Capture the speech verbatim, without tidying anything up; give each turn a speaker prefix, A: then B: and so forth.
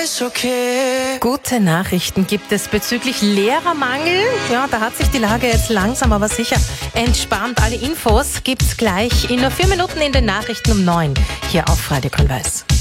A: ist okay.
B: Gute Nachrichten gibt es bezüglich Lehrermangel. Ja, da hat sich die Lage jetzt langsam aber sicher entspannt. Alle Infos gibt's gleich in nur vier Minuten in den Nachrichten um neun hier auf Radio Konweis.